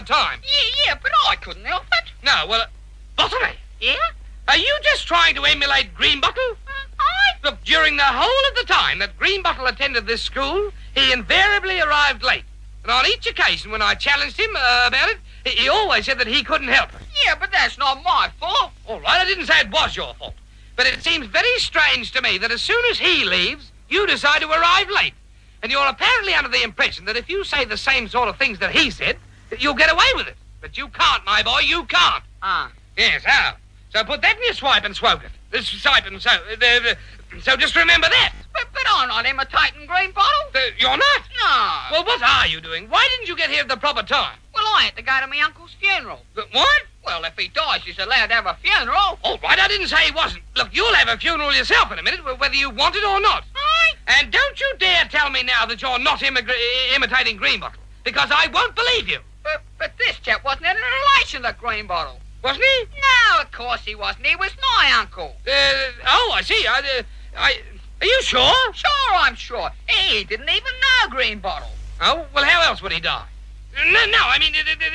time. Yeah, but I couldn't help it. No, well, Bottomley. Yeah? Are you just trying to emulate Greenbottle? Look, during the whole of the time that Greenbottle attended this school, he invariably arrived late. And on each occasion when I challenged him about it, he always said that he couldn't help it. Yeah, but that's not my fault. All right, I didn't say it was your fault. But it seems very strange to me that as soon as he leaves, you decide to arrive late. And you're apparently under the impression that if you say the same sort of things that he said, you'll get away with it. But you can't, my boy, you can't. Yes, how? So put that in your swipe and swoke it. Swipe and so... so just remember that. But I'm not imitating Greenbottle. You're not? No. Well, what are you doing? Why didn't you get here at the proper time? Well, I had to go to my uncle's funeral. What? Well, if he dies, he's allowed to have a funeral. All right, I didn't say he wasn't. Look, you'll have a funeral yourself in a minute, whether you want it or not. Aye. And don't you dare tell me now that you're not imitating Greenbottle, because I won't believe you. But this chap wasn't in relation to Greenbottle. Wasn't he? No, of course he wasn't. He was my uncle. I see. Are you sure? Sure, I'm sure. He didn't even know Greenbottle. Oh, well, how else would he die? No, I mean,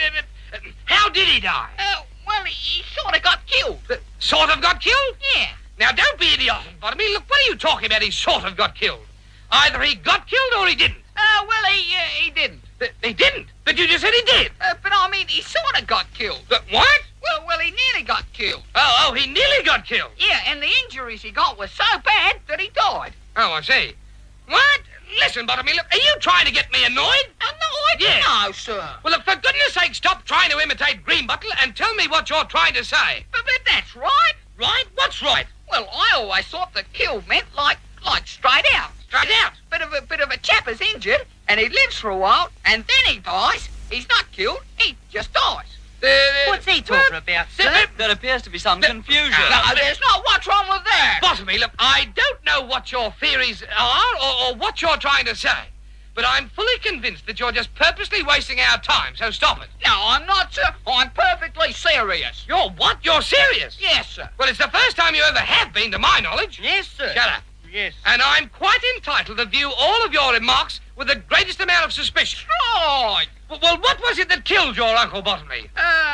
how did he die? Well, he sort of got killed. Sort of got killed? Yeah. Now, don't be idiotic, Bottomley. Look, what are you talking about? He sort of got killed. Either he got killed or he didn't. Well, he didn't. He didn't? But you just said he did. But I mean, he sort of got killed. What? Well, he nearly got killed. Oh, he nearly got killed. Yeah, and the injuries he got were so bad that he died. Oh, I see. What? Listen, Bottomley, look, are you trying to get me annoyed? Annoyed? Yeah. No, sir. Well, look, for goodness sake, stop trying to imitate Greenbottle and tell me what you're trying to say. But that's right. Right? What's right? Well, I always thought that kill meant like straight out. Straight out? Bit of a chap is injured, and he lives for a while, and then he dies. He's not killed, he just dies. What's he talking about, sir? There appears to be some confusion. No, there's not. What's wrong with that? Bottomley, look, I don't know what your theories are or what you're trying to say, but I'm fully convinced that you're just purposely wasting our time, so stop it. No, I'm not, sir. I'm perfectly serious. You're what? You're serious? Yes, sir. Well, it's the first time you ever have been, to my knowledge. Yes, sir. Shut up. Yes. And I'm quite entitled to view all of your remarks with the greatest amount of suspicion. Right. Well, what was it that killed your Uncle Bottomley?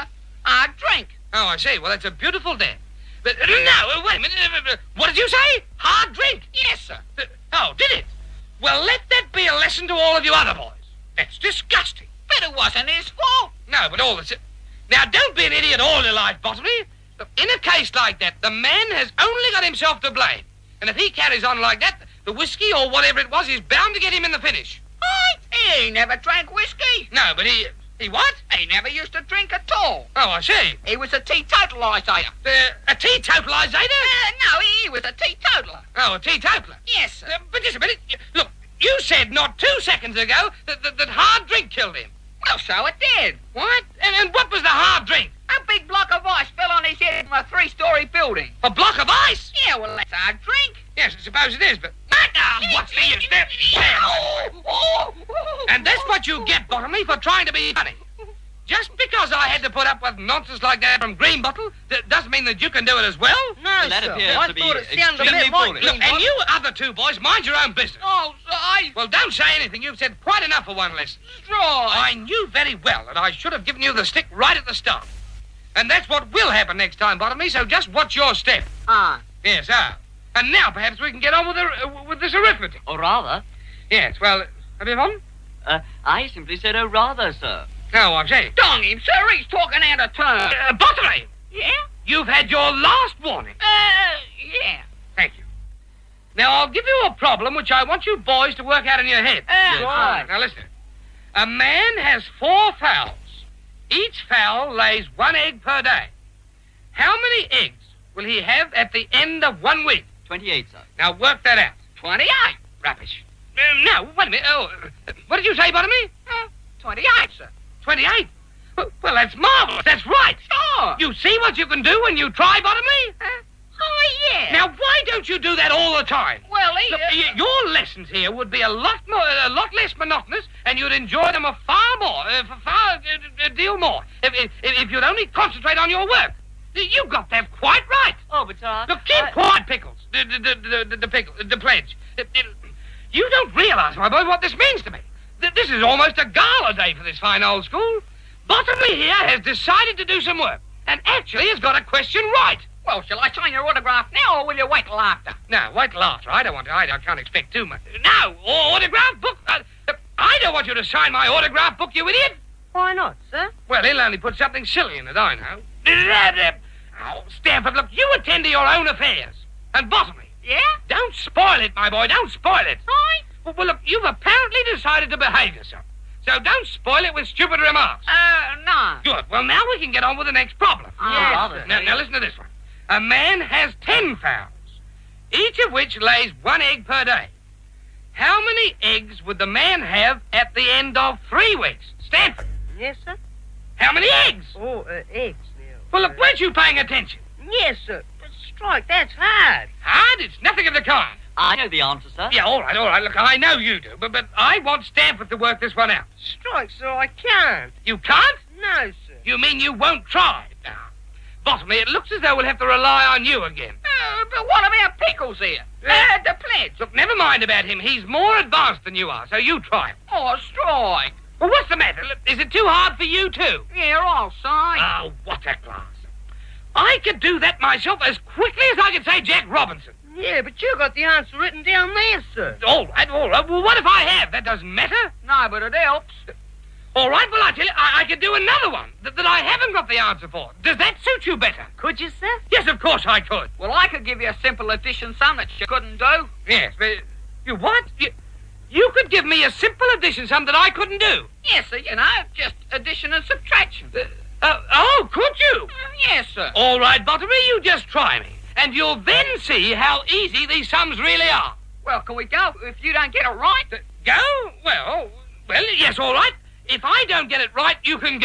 A drink. Oh, I see. Well, that's a beautiful death. But, no, wait a minute. What did you say? Hard drink? Yes, sir. Oh, did it? Well, let that be a lesson to all of you other boys. That's disgusting. But it wasn't his fault. No, but all this... Now, don't be an idiot all your life, Bottomley. Look, in a case like that, the man has only got himself to blame. And if he carries on like that, the whiskey or whatever it was is bound to get him in the finish. He never drank whiskey. No, but he what? He never used to drink at all. Oh, I see. He was a teetotalizer. A teetotalizer? No, he was a teetotaler. Oh, a teetotaler? Yes, sir. But just a minute. Look, you said not 2 seconds ago that hard drink killed him. Well, so it did. What? And what was the hard drink? A big block of ice fell on his head from a 3-story building. A block of ice? Yeah, well, that's hard drink. Yes, I suppose it is, but... What's the use? There. And that's what you get, Bottomley, for trying to be funny. Just because I had to put up with nonsense like that from Greenbottle, doesn't mean that you can do it as well. No, that appears to be extremely foolish. Look, and you other two boys, mind your own business. Oh, Well, don't say anything. You've said quite enough for one lesson. I knew very well that I should have given you the stick right at the start. And that's what will happen next time, Bottomley, so just watch your step. Yes, And now perhaps we can get on with this arithmetic. Or rather. Yes, well, have you fun? I simply said, oh, rather, sir. No, I'm saying. Dong him, sir. He's talking out of turn. Bottomley! Yeah? You've had your last warning. Yeah. Thank you. Now, I'll give you a problem which I want you boys to work out in your head. Right. Now, listen. A man has 4 fowls. Each fowl lays 1 egg per day. How many eggs will he have at the end of 1 week? 28, sir. Now, work that out. 28. Rubbish. No, wait a minute. What did you say, Bottomley? 28, sir. 28? Well, that's marvelous. That's right. Sure. You see what you can do when you try, Bottomley? Yeah. Now, why don't you do that all the time? Well, Look, your lessons here would be a lot less monotonous, and you'd enjoy them a deal more, if you'd only concentrate on your work. You got that quite right. Oh, but, Look, keep quiet, Pickles. The pledge. You don't realize, my boy, what this means to me. This is almost a gala day for this fine old school. Bottomley here has decided to do some work and actually has got a question right. Well, shall I sign your autograph now, or will you wait till after? No, wait till after. I can't expect too much. No, autograph book? I don't want you to sign my autograph book, you idiot. Why not, sir? Well, he'll only put something silly in it, I know. Oh, Stanford, look, you attend to your own affairs. And Bottomley. Yeah? Don't spoil it, my boy, don't spoil it. Right? Well, look, you've apparently decided to behave yourself. So don't spoil it with stupid remarks. No. Good. Well, now we can get on with the next problem. Yes. Now listen to this one. A man has 10 fowls, each of which lays 1 egg per day. How many eggs would the man have at the end of 3 weeks? Stanford. Yes, sir? How many eggs? Oh, eggs now. Well, look, weren't you paying attention? Yes, sir. But Strike, that's hard. Hard? It's nothing of the kind. I know the answer, sir. Yeah, all right. Look, I know you do, but I want Stanford to work this one out. Strike, sir, I can't. You can't? No, sir. You mean you won't try? Now, Bottomley, it looks as though we'll have to rely on you again. But what about Pickles here? The pledge. Look, never mind about him. He's more advanced than you are, so you try him. Oh, Strike. Well, what's the matter? Look, is it too hard for you, too? Yeah, I'll sign. Oh, what a class. I could do that myself as quickly as I could say Jack Robinson. Yeah, but you got the answer written down there, sir. All right. Well, what if I have? That doesn't matter. No, but it helps. All right, well, I tell you, I could do another one that I haven't got the answer for. Does that suit you better? Could you, sir? Yes, of course I could. Well, I could give you a simple addition sum that you couldn't do. Yes, but you what? You could give me a simple addition sum that I couldn't do? Yes, sir, just addition and subtraction. Could you? Yes, sir. All right, Bottomley, you just try me. And you'll then see how easy these sums really are. Well, can we go if you don't get it right? Go? Well, yes, all right. If I don't get it right, you can go.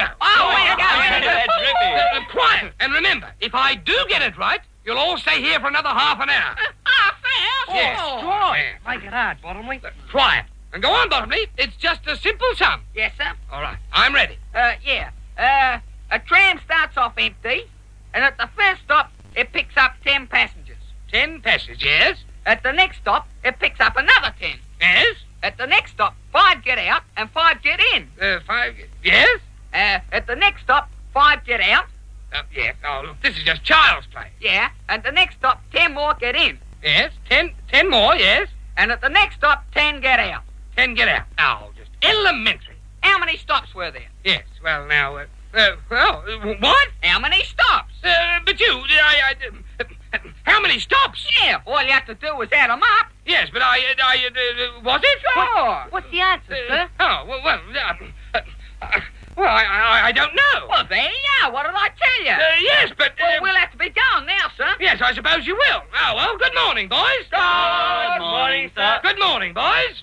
Quiet. And remember, if I do get it right, you'll all stay here for another half an hour. Half an hour? Yes. Strike. Yeah. Make it hard, Bottomley. Quiet. And go on, Bottomley. It's just a simple sum. Yes, sir. All right. I'm ready. Yeah. A tram starts off empty, and at the first stop, it picks up 10 passengers. 10 passengers, yes? At the next stop, it picks up another 10. Yes? At the next stop, 5 get out and 5 get in. 5, yes? At the next stop, 5 get out. Yes. Oh, look, this is just child's play. Yeah. At the next stop, 10 more get in. Yes? 10 more, yes? And at the next stop, 10 get out. 10 get out. Oh, just elementary. How many stops were there? Yes, well, now, what? How many stops? But you, how many stops? Yeah, all you have to do is add them up. Yes, but was it? Sure. What's the answer, sir? I don't know. Well, there you are. What did I tell you? Yes, but... Well, we'll have to be going now, sir. Yes, I suppose you will. Oh, well, good morning, boys. Good morning, sir. Good morning, boys.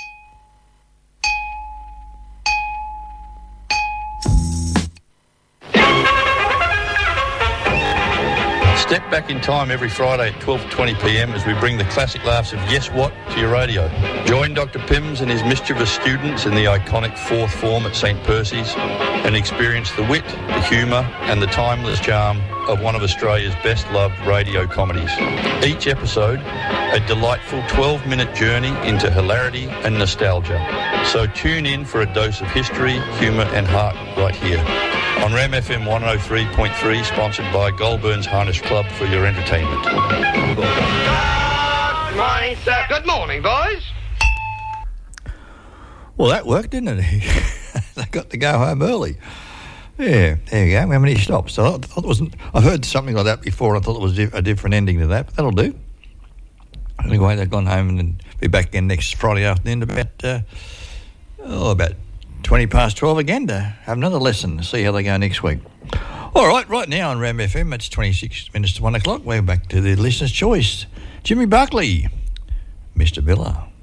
Step back in time every Friday at 12:20pm as we bring the classic laughs of Yes What to your radio. Join Dr. Pims and his mischievous students in the iconic fourth form at St. Percy's and experience the wit, the humour and the timeless charm of one of Australia's best-loved radio comedies. Each episode, a delightful 12-minute journey into hilarity and nostalgia. So tune in for a dose of history, humour and heart right here. On Ram FM 103.3, sponsored by Goulburn's Harness Club for your entertainment. Good morning, sir. Good morning, boys. Well, that worked, didn't it? They got to go home early. Yeah, there you go. How many stops? I thought it wasn't. I've heard something like that before. I thought it was a different ending to that, but that'll do. Anyway, they've gone home and then be back again next Friday afternoon about 20 past 12 again to have another lesson to see how they go next week. All right now on Ram FM, it's 26 minutes to 1 o'clock. We're back to the listener's choice. Jimmy Buckley, Mr. Biller.